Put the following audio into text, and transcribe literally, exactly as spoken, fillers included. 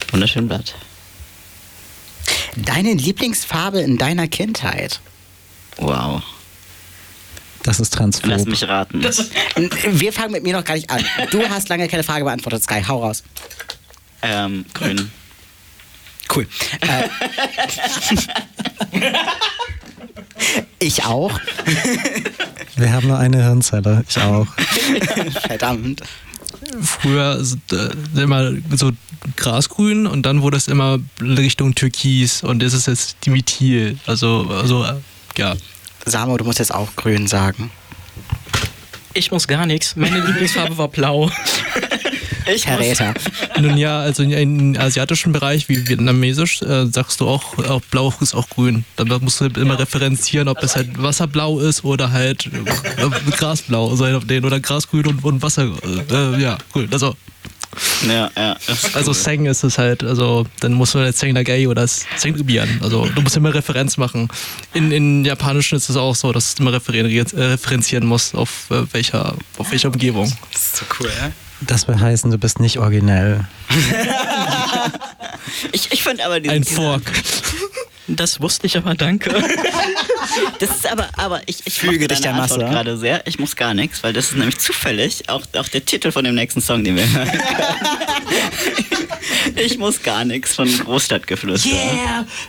Wunderschön Blatt. Deine Lieblingsfarbe in deiner Kindheit? Wow. Das ist transphob. Lass mich raten. Wir fangen mit mir noch gar nicht an. Du hast lange keine Frage beantwortet, Sky. Hau raus. Ähm, grün. Cool. Äh, ich auch. Wir haben nur eine Hirnzelle. Ich auch. Verdammt. Früher äh, immer so grasgrün und dann wurde es immer Richtung Türkis und das ist jetzt Dimitil. Also, also äh, ja. Samo, du musst jetzt auch grün sagen. Ich muss gar nichts. Meine Lieblingsfarbe war blau. Ich Verräter. Nun ja, also im asiatischen Bereich wie vietnamesisch äh, sagst du auch, auch blau ist auch grün. Da musst du immer referenzieren, ob es halt Wasserblau ist oder halt äh, Grasblau sein auf den oder Grasgrün und, und Wasser. Äh, ja, cool. Also, Ja, ja. Ist also cool. Seng ist es halt, also dann musst du jetzt Seng Nagay oder Seng Ubian. Also du musst immer Referenz machen. In, in Japanischen ist es auch so, dass du immer referen- äh, referenzieren musst auf äh, welcher, auf welcher Umgebung. Das ist so cool, ja? Das will heißen, du bist nicht originell. Ich, ich finde aber diesen, Ein Fork. Das wusste ich aber, danke. Das ist aber, aber ich, ich Füge mochte dich deine der Masse. Antwort gerade sehr. Ich muss gar nichts, weil das ist nämlich zufällig auch, auch der Titel von dem nächsten Song, den wir hören können. Ich muss gar nichts von Großstadtgeflüster. Yeah,